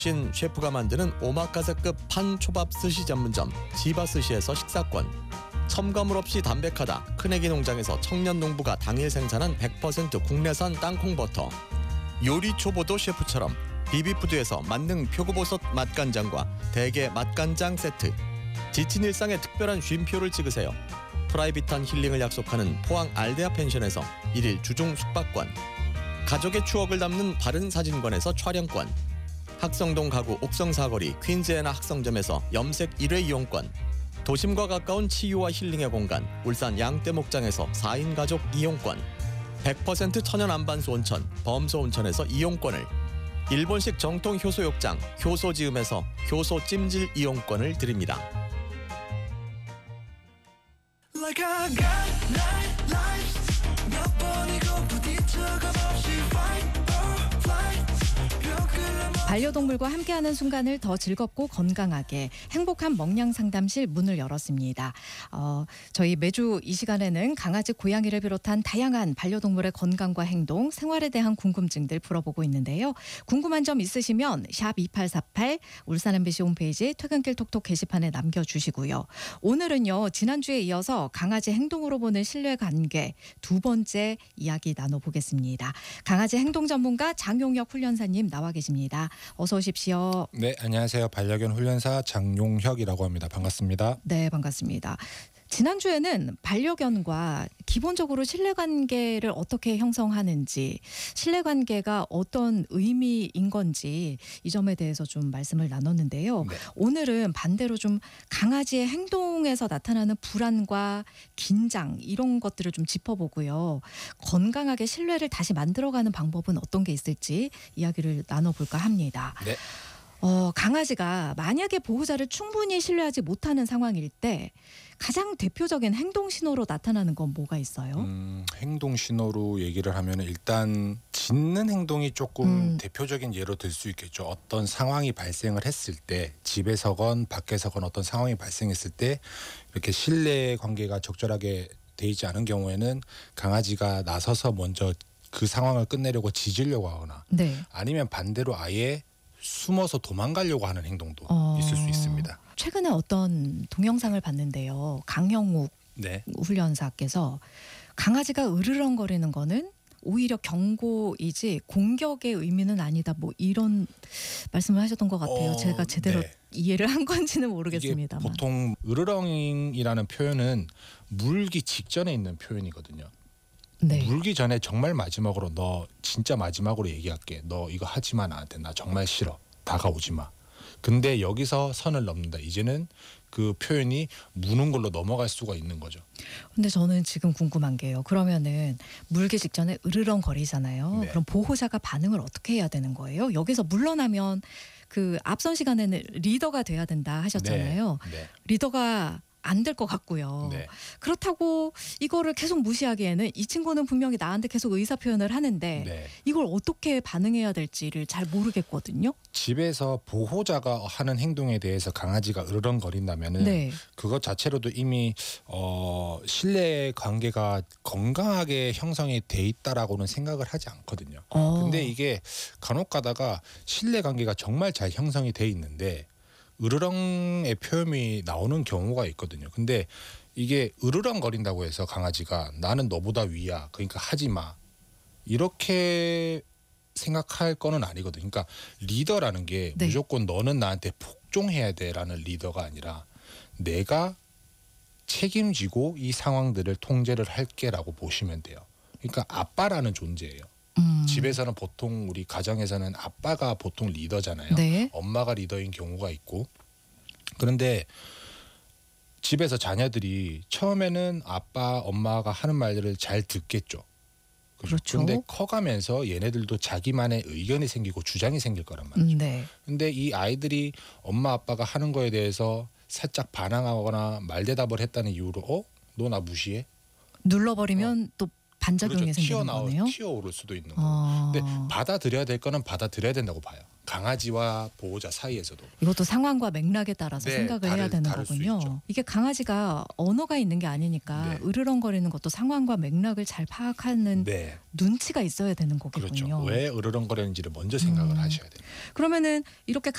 신 셰프가 만드는 오마카세급 판초밥 스시 전문점 지바스시에서 식사권, 첨가물 없이 담백하다 큰애기 농장에서 청년 농부가 당일 생산한 100% 국내산 땅콩버터, 요리 초보도 셰프처럼 비비푸드에서 만능 표고버섯 맛간장과 대게 맛간장 세트, 지친 일상에 특별한 쉼표를 찍으세요. 프라이빗한 힐링을 약속하는 포항 알데아 펜션에서 1일 주중 숙박권, 가족의 추억을 담는 바른 사진관에서 촬영권, 학성동 가구 옥성 사거리 퀸즈애나 학성점에서 염색 1회 이용권, 도심과 가까운 치유와 힐링의 공간 울산 양떼 목장에서 4인 가족 이용권, 100% 천연 안반수 온천 범소 온천에서 이용권을, 일본식 정통 효소 욕장 효소지음에서 효소 찜질 이용권을 드립니다. Like I got night lights, 몇 번이고 부딪혀가 없이 fight or flight. 반려동물과 함께하는 순간을 더 즐겁고 건강하게 행복한 먹냥 상담실 문을 열었습니다. 저희 매주 이 시간에는 강아지, 고양이를 비롯한 다양한 반려동물의 건강과 행동, 생활에 대한 궁금증들 풀어보고 있는데요. 궁금한 점 있으시면 샵 2848 울산 MBC 홈페이지 퇴근길 톡톡 게시판에 남겨주시고요. 오늘은요, 지난주에 이어서 강아지 행동으로 보는 신뢰관계 두 번째 이야기 나눠보겠습니다. 강아지 행동 전문가 장용혁 훈련사님 나와 계십니다. 어서 오십시오. 네, 안녕하세요. 반려견 훈련사 장용혁이라고 합니다. 반갑습니다. 네, 반갑습니다. 지난주에는 반려견과 기본적으로 신뢰관계를 어떻게 형성하는지, 신뢰관계가 어떤 의미인 건지 이 점에 대해서 좀 말씀을 나눴는데요. 네. 오늘은 반대로 좀 강아지의 행동에서 나타나는 불안과 긴장 이런 것들을 좀 짚어보고요. 건강하게 신뢰를 다시 만들어가는 방법은 어떤 게 있을지 이야기를 나눠볼까 합니다. 네. 강아지가 만약에 보호자를 충분히 신뢰하지 못하는 상황일 때 가장 대표적인 행동 신호로 나타나는 건 뭐가 있어요? 행동 신호로 얘기를 하면 일단 짖는 행동이 조금 대표적인 예로 들 수 있겠죠. 어떤 상황이 발생을 했을 때, 집에서건 밖에서건 어떤 상황이 발생했을 때 이렇게 신뢰 관계가 적절하게 돼 있지 않은 경우에는 강아지가 나서서 먼저 그 상황을 끝내려고 짖으려고 하거나, 네. 아니면 반대로 아예 숨어서 도망가려고 하는 행동도 있을 수 있습니다. 최근에 어떤 동영상을 봤는데요. 강형욱 네. 훈련사께서 강아지가 으르렁거리는 거는 오히려 경고이지 공격의 의미는 아니다. 뭐 이런 말씀을 하셨던 것 같아요. 제가 제대로 네. 이해를 한 건지는 모르겠습니다만. 보통 으르렁이라는 표현은 물기 직전에 있는 표현이거든요. 네. 물기 전에 정말 마지막으로 너 진짜 마지막으로 얘기할게. 너 이거 하지 마 나한테. 나 정말 싫어. 다가오지 마. 근데 여기서 선을 넘는다. 이제는 그 표현이 무는 걸로 넘어갈 수가 있는 거죠. 근데 저는 지금 궁금한 게요. 그러면은 물기 직전에 으르렁거리잖아요. 네. 그럼 보호자가 반응을 어떻게 해야 되는 거예요? 여기서 물러나면 그 앞선 시간에는 리더가 돼야 된다 하셨잖아요. 네. 네. 리더가 안 될 것 같고요. 네. 그렇다고 이거를 계속 무시하기에는 이 친구는 분명히 나한테 계속 의사표현을 하는데 네. 이걸 어떻게 반응해야 될지를 잘 모르겠거든요. 집에서 보호자가 하는 행동에 대해서 강아지가 으르렁거린다면은 네. 그것 자체로도 이미 신뢰 관계가 건강하게 형성이 돼 있다라고는 생각을 하지 않거든요. 근데 이게 간혹 가다가 신뢰 관계가 정말 잘 형성이 돼 있는데 으르렁의 표현이 나오는 경우가 있거든요. 근데 이게 으르렁거린다고 해서 강아지가 나는 너보다 위야. 그러니까 하지 마. 이렇게 생각할 거는 아니거든요. 그러니까 리더라는 게 네. 무조건 너는 나한테 복종해야 돼라는 리더가 아니라 내가 책임지고 이 상황들을 통제를 할게라고 보시면 돼요. 그러니까 아빠라는 존재예요. 집에서는 보통 우리 가정에서는 아빠가 보통 리더잖아요. 네. 엄마가 리더인 경우가 있고. 그런데 집에서 자녀들이 처음에는 아빠, 엄마가 하는 말들을 잘 듣겠죠. 그렇죠. 그런데 커가면서 얘네들도 자기만의 의견이 생기고 주장이 생길 거란 말이죠. 네. 근데 이 아이들이 엄마, 아빠가 하는 거에 대해서 살짝 반항하거나 말대답을 했다는 이유로 너 나 무시해? 눌러버리면 또 반작용이 그렇죠. 생기는 거네요. 튀어오를 수도 있는 거고. 근데 받아들여야 될 거는 받아들여야 된다고 봐요. 강아지와 보호자 사이에서도. 이것도 상황과 맥락에 따라서 네, 생각을 해야 되는 다를 수 있죠. 거군요. 이게 강아지가 언어가 있는 게 아니니까 네. 으르렁거리는 것도 상황과 맥락을 잘 파악하는 네, 눈치가 있어야 되는 거겠군요. 그렇죠. 왜 으르렁거리는지를 먼저 생각을 하셔야 돼요. 그러면은 이렇게